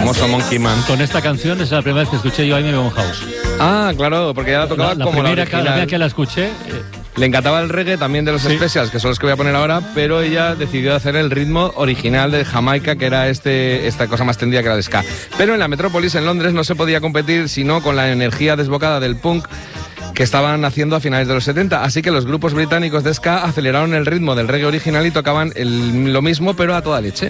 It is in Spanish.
famoso Monkey Man. Con esta canción es la primera vez que escuché yo a Amy Winehouse. Ah, claro, porque ya la tocaba La como primera la original. vez que la escuché... Le encantaba el reggae también de los Specials, que son los que voy a poner ahora, pero ella decidió hacer el ritmo original de Jamaica, que era esta cosa más tendida que era el ska. Pero en la Metrópolis, en Londres, no se podía competir sino con la energía desbocada del punk que estaban haciendo a finales de los 70, así que los grupos británicos de ska aceleraron el ritmo del reggae original y tocaban lo mismo, pero a toda leche.